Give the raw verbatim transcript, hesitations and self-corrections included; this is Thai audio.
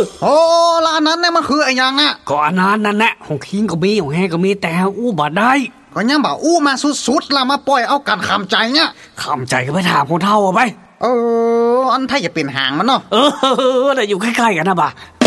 โอ้ละอันนั้นเนี่ยมันคือไอ้ยังอ่ะก็อันนั้นนั่นแหละของคิงก็มีของแฮก็มีแต่อู้บ่ได้ก็ยังบอกอู้มาสุดๆแล้วมาปล่อยเอากันคำใจเนี่ยคำใจก็ไปถามคนเฒ่าเอาไปเอออันถ้าจะเป็นหางมันเนาะเออแต่อยู่ใกล้ๆกันนะบ่า